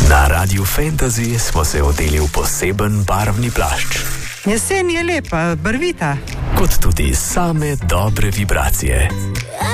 Na Radiu Fantasy smo se odeli v poseben barvni plašč. Jesen je lepa, barvita. Kot tudi same dobre vibracije.